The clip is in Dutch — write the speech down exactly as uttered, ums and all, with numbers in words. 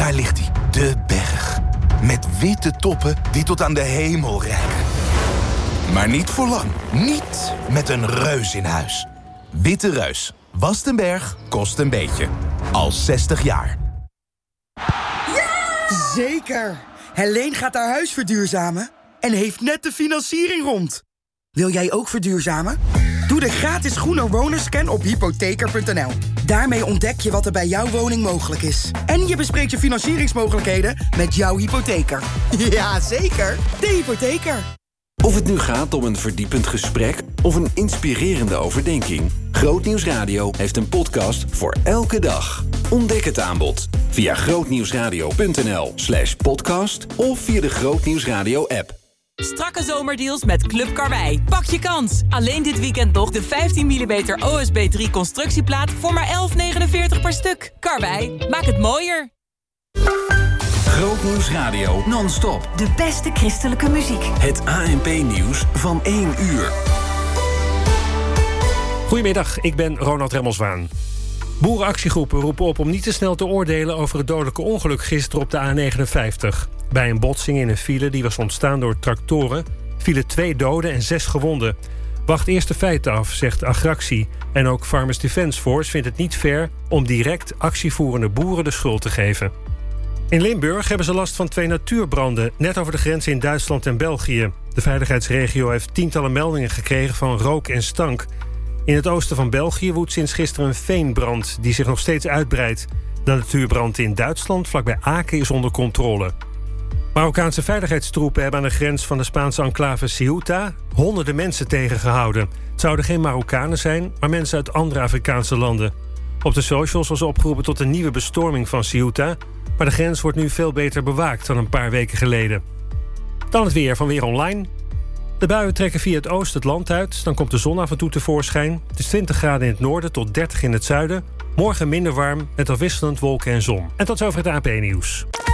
Daar ligt hij, de berg. Met witte toppen die tot aan de hemel reiken. Maar niet voor lang. Niet met een reus in huis. Witte Reus. Wast een berg, kost een beetje. Al zestig jaar. Ja! Zeker! Helene gaat haar huis verduurzamen en heeft net de financiering rond. Wil jij ook verduurzamen? Doe de gratis Groener Wonerscan op hypotheker punt n l. Daarmee ontdek je wat er bij jouw woning mogelijk is. En je bespreekt je financieringsmogelijkheden met jouw hypotheker. Ja, zeker. De hypotheker. Of het nu gaat om een verdiepend gesprek of een inspirerende overdenking. Grootnieuws Radio heeft een podcast voor elke dag. Ontdek het aanbod via grootnieuwsradio punt n l slash podcast of via de Grootnieuws Radio app. Strakke zomerdeals met Club Karwei. Pak je kans. Alleen dit weekend nog de vijftien millimeter O S B drie constructieplaat voor maar elf negenenveertig per stuk. Karwei, maak het mooier. Grootnieuws Radio non-stop. De beste christelijke muziek. Het A N P-nieuws van één uur. Goedemiddag, ik ben Ronald Remmelswaan. Boerenactiegroepen roepen op om niet te snel te oordelen over het dodelijke ongeluk gisteren op de A negenenvijftig. Bij een botsing in een file die was ontstaan door tractoren vielen twee doden en zes gewonden. Wacht eerst de feiten af, zegt Agractie. En ook Farmers Defence Force vindt het niet fair om direct actievoerende boeren de schuld te geven. In Limburg hebben ze last van twee natuurbranden, net over de grens in Duitsland en België. De veiligheidsregio heeft tientallen meldingen gekregen van rook en stank. In het oosten van België woedt sinds gisteren een veenbrand die zich nog steeds uitbreidt. De natuurbrand in Duitsland, vlakbij Aken, is onder controle. Marokkaanse veiligheidstroepen hebben aan de grens van de Spaanse enclave Ceuta honderden mensen tegengehouden. Het zouden geen Marokkanen zijn, maar mensen uit andere Afrikaanse landen. Op de socials was opgeroepen tot een nieuwe bestorming van Ceuta, maar de grens wordt nu veel beter bewaakt dan een paar weken geleden. Dan het weer van Weer Online. De buien trekken via het oosten het land uit. Dan komt de zon af en toe tevoorschijn. Het is twintig graden in het noorden tot dertig in het zuiden. Morgen minder warm met afwisselend wolken en zon. En tot zover het A P-nieuws.